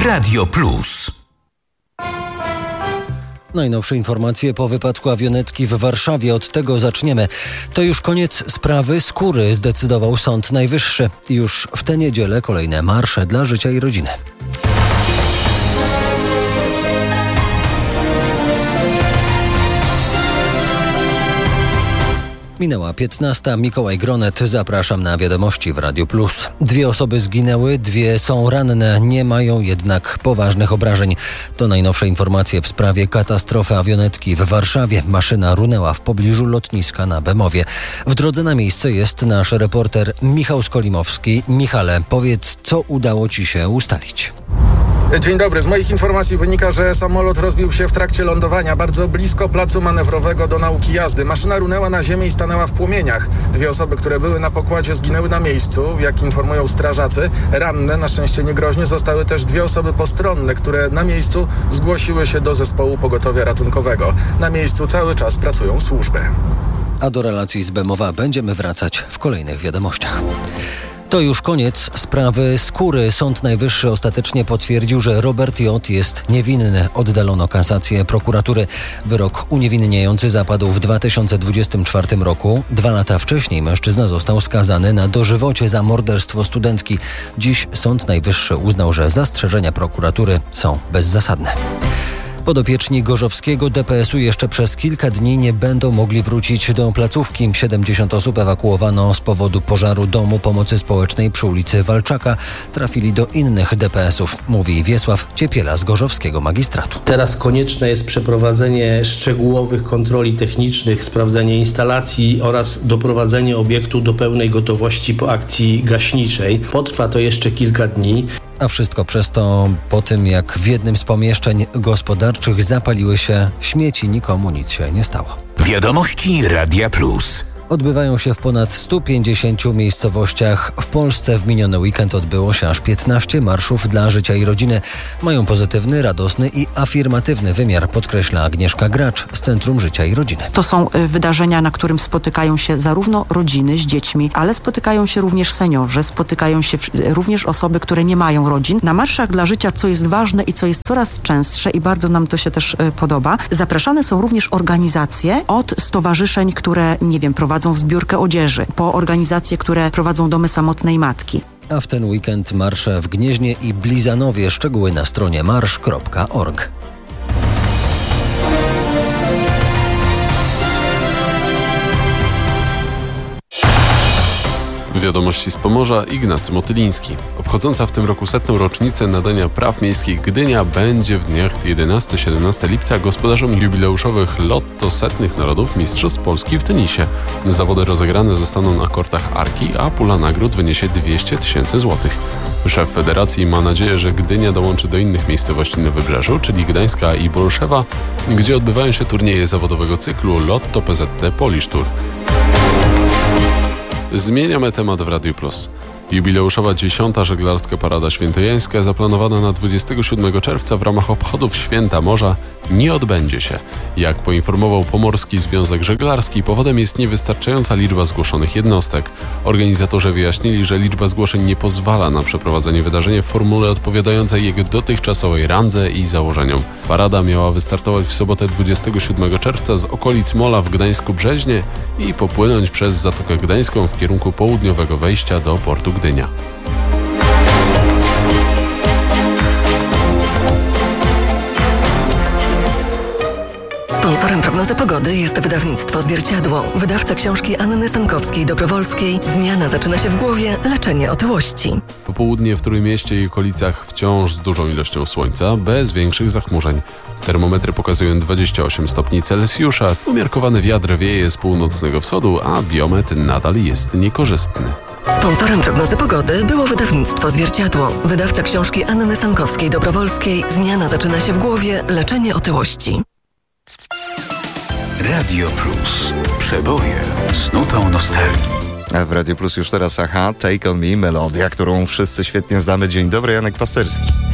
Radio Plus. Najnowsze informacje po wypadku awionetki w Warszawie. Od tego zaczniemy. To już koniec sprawy Skóry, zdecydował Sąd Najwyższy. Już w tę niedzielę kolejne marsze dla życia i rodziny. Minęła 15. Mikołaj Gronet. Zapraszam na wiadomości w Radiu Plus. 2 osoby zginęły, 2 są ranne, nie mają jednak poważnych obrażeń. To najnowsze informacje w sprawie katastrofy awionetki w Warszawie. Maszyna runęła w pobliżu lotniska na Bemowie. W drodze na miejsce jest nasz reporter Michał Skolimowski. Michale, powiedz, co udało Ci się ustalić? Dzień dobry. Z moich informacji wynika, że samolot rozbił się w trakcie lądowania bardzo blisko placu manewrowego do nauki jazdy. Maszyna runęła na ziemię i stanęła w płomieniach. 2 osoby, które były na pokładzie, zginęły na miejscu, jak informują strażacy. Ranne, na szczęście niegroźnie, zostały też 2 osoby postronne, które na miejscu zgłosiły się do zespołu pogotowia ratunkowego. Na miejscu cały czas pracują służby. A do relacji z Bemowa będziemy wracać w kolejnych wiadomościach. To już koniec sprawy Skóry. Sąd Najwyższy ostatecznie potwierdził, że Robert J. jest niewinny. Oddalono kasację prokuratury. Wyrok uniewinniający zapadł w 2024 roku. 2 lata wcześniej mężczyzna został skazany na dożywocie za morderstwo studentki. Dziś Sąd Najwyższy uznał, że zastrzeżenia prokuratury są bezzasadne. Podopieczni Gorzowskiego DPS-u jeszcze przez kilka dni nie będą mogli wrócić do placówki. 70 osób ewakuowano z powodu pożaru domu pomocy społecznej przy ulicy Walczaka. Trafili do innych DPS-ów, mówi Wiesław Ciepiela z Gorzowskiego Magistratu. Teraz konieczne jest przeprowadzenie szczegółowych kontroli technicznych, sprawdzenie instalacji oraz doprowadzenie obiektu do pełnej gotowości po akcji gaśniczej. Potrwa to jeszcze kilka dni. A wszystko przez to po tym, jak w jednym z pomieszczeń gospodarczych zapaliły się śmieci, nikomu nic się nie stało. Wiadomości Radia Plus. Odbywają się w ponad 150 miejscowościach w Polsce. W miniony weekend odbyło się aż 15 marszów dla życia i rodziny. Mają pozytywny, radosny i afirmatywny wymiar, podkreśla Agnieszka Gracz z Centrum Życia i Rodziny. To są wydarzenia, na którym spotykają się zarówno rodziny z dziećmi, ale spotykają się również seniorzy, spotykają się również osoby, które nie mają rodzin. Na marszach dla życia, co jest ważne i co jest coraz częstsze i bardzo nam to się też podoba, zapraszane są również organizacje od stowarzyszeń, które, prowadzą zbiórkę odzieży, po organizacje, które prowadzą domy samotnej matki. A w ten weekend marsze w Gnieźnie i Blizanowie. Szczegóły na stronie marsz.org. Wiadomości z Pomorza, Ignacy Motyliński. Obchodząca w tym roku 100. rocznicę nadania praw miejskich Gdynia będzie w dniach 11-17 lipca gospodarzem jubileuszowych Lotto Setnych Narodów Mistrzostw Polski w tenisie. Zawody rozegrane zostaną na kortach Arki, a pula nagród wyniesie 200 000 złotych. Szef federacji ma nadzieję, że Gdynia dołączy do innych miejscowości na Wybrzeżu, czyli Gdańska i Bolszewa, gdzie odbywają się turnieje zawodowego cyklu Lotto PZT Polish Tour. Zmieniamy temat w Radiu Plus. Jubileuszowa 10. żeglarska parada świętojańska zaplanowana na 27 czerwca w ramach obchodów Święta Morza nie odbędzie się. Jak poinformował Pomorski Związek Żeglarski, powodem jest niewystarczająca liczba zgłoszonych jednostek. Organizatorzy wyjaśnili, że liczba zgłoszeń nie pozwala na przeprowadzenie wydarzenia w formule odpowiadającej jego dotychczasowej randze i założeniom. Parada miała wystartować w sobotę 27 czerwca z okolic Mola w Gdańsku-Brzeźnie i popłynąć przez Zatokę Gdańską w kierunku południowego wejścia do portu Gdynia. Sponsorem prognozy pogody jest wydawnictwo Zwierciadło. Wydawca książki Anny Sankowskiej-Dobrowolskiej. Zmiana zaczyna się w głowie, leczenie otyłości. Popołudnie w Trójmieście i okolicach wciąż z dużą ilością słońca, bez większych zachmurzeń. Termometry pokazują 28 stopni Celsjusza. Umiarkowany wiatr wieje z północnego wschodu, a biometr nadal jest niekorzystny. Sponsorem prognozy pogody było wydawnictwo Zwierciadło. Wydawca książki Anny Sankowskiej-Dobrowolskiej. Zmiana zaczyna się w głowie, leczenie otyłości. Radio Plus. Przeboje z nutą nostalgii. A w Radio Plus już teraz Aha, Take On Me, melodia, którą wszyscy świetnie znamy. Dzień dobry, Janek Pasterski.